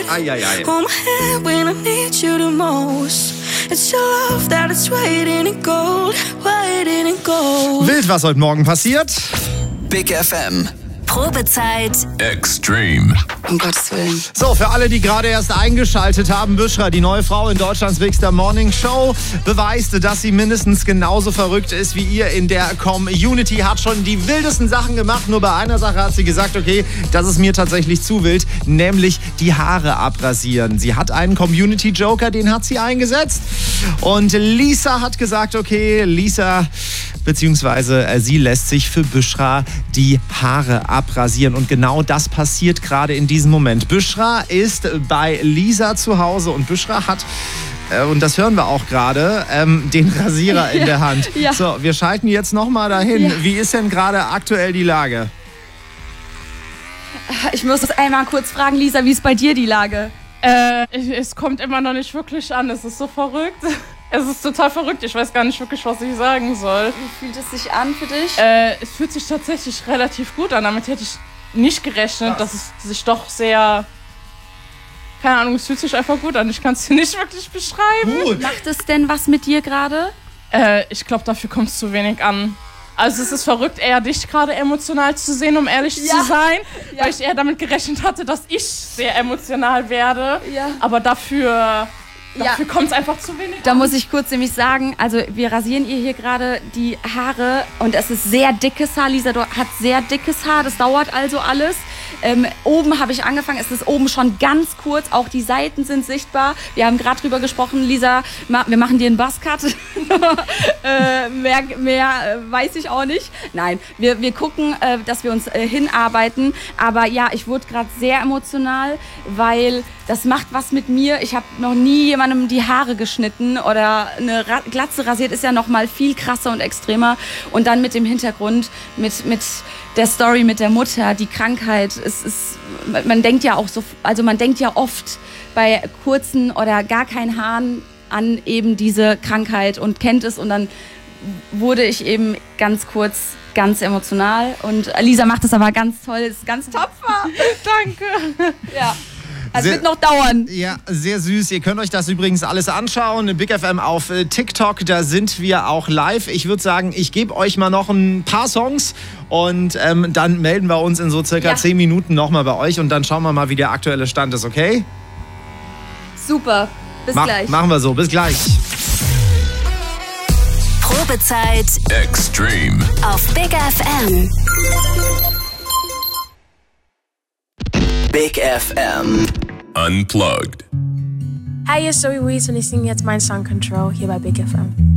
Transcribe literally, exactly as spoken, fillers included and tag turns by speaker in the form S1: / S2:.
S1: Ai, ai, ai.
S2: Hold my hand when I need you the most. It's your love that is waiting in gold, waiting in gold.
S1: Wild, was heute Morgen passiert.
S3: Big F M.
S4: Probezeit
S3: Extreme.
S4: Um Gottes Willen.
S1: So, für alle, die gerade erst eingeschaltet haben, Büschra, die neue Frau in Deutschlands Bigster Morning Show, beweist, dass sie mindestens genauso verrückt ist wie ihr in der Community. Hat schon die wildesten Sachen gemacht. Nur bei einer Sache hat sie gesagt, okay, das ist mir tatsächlich zu wild, nämlich die Haare abrasieren. Sie hat einen Community-Joker, den hat sie eingesetzt. Und Lisa hat gesagt, okay, Lisa, beziehungsweise äh, sie lässt sich für Büschra die Haare abrasieren. Und genau das passiert gerade in diesem Moment. Büschra ist bei Lisa zu Hause und Büschra hat, äh, und das hören wir auch gerade, ähm, den Rasierer in der Hand.
S5: Ja.
S1: So, wir schalten jetzt nochmal dahin.
S5: Ja.
S1: Wie ist denn gerade aktuell die Lage?
S5: Ich muss das einmal kurz fragen, Lisa, wie ist bei dir die Lage?
S6: Äh, es kommt immer noch nicht wirklich an. Es ist so verrückt. Es ist total verrückt. Ich weiß gar nicht wirklich, was ich sagen soll.
S5: Wie fühlt es sich an für dich?
S6: Äh, es fühlt sich tatsächlich relativ gut an. Damit hätte ich nicht gerechnet, dass es sich doch sehr... Keine Ahnung, es fühlt sich einfach gut an. Ich kann es dir nicht wirklich beschreiben.
S1: Gut.
S5: Macht es denn was mit dir gerade?
S6: Äh, ich glaube, dafür kommt es zu wenig an. Also es ist verrückt, eher dich gerade emotional zu sehen, um ehrlich
S5: Ja.
S6: zu sein.
S5: Ja.
S6: Weil ich eher damit gerechnet hatte, dass ich sehr emotional werde.
S5: Ja.
S6: Aber dafür, dafür
S5: Ja.
S6: kommt es einfach zu wenig
S5: Da
S6: an.
S5: muss ich kurz nämlich sagen, also wir rasieren ihr hier gerade die Haare und es ist sehr dickes Haar. Lisa hat sehr dickes Haar, das dauert also alles. Ähm, oben habe ich angefangen, es ist oben schon ganz kurz, auch die Seiten sind sichtbar. Wir haben gerade drüber gesprochen, Lisa, ma, wir machen dir einen Buzzcut. äh, mehr mehr äh, weiß ich auch nicht. Nein, wir, wir gucken, äh, dass wir uns äh, hinarbeiten. Aber ja, ich wurde gerade sehr emotional, weil das macht was mit mir. Ich habe noch nie jemandem die Haare geschnitten oder eine Ra- Glatze rasiert, ist ja noch mal viel krasser und extremer. Und dann mit dem Hintergrund, mit, mit der Story mit der Mutter, die Krankheit. Es ist, man denkt ja auch so, also man denkt ja oft bei kurzen oder gar keinen Haaren an eben diese Krankheit und kennt es. Und dann wurde ich eben ganz kurz ganz emotional. Und Lisa macht es aber ganz toll, ist ganz tapfer.
S6: Danke.
S5: Ja. Es
S1: Sehr-
S5: wird noch dauern.
S1: Ja, sehr süß. Ihr könnt euch das übrigens alles anschauen. Big F M auf äh, TikTok, da sind wir auch live. Ich würde sagen, ich gebe euch mal noch ein paar Songs und ähm, dann melden wir uns in so circa
S5: Ja.
S1: zehn Minuten nochmal bei euch und dann schauen wir mal, wie der aktuelle Stand ist, okay?
S5: Super. Bis
S1: Mach-
S5: gleich.
S1: Machen wir so. Bis gleich.
S4: Probezeit
S3: Extreme.
S4: auf Big F M.
S3: Big F M. Unplugged.
S7: Hi, hier ist Zoe Wees und ich singe jetzt meinen Song Control hier bei Big F M.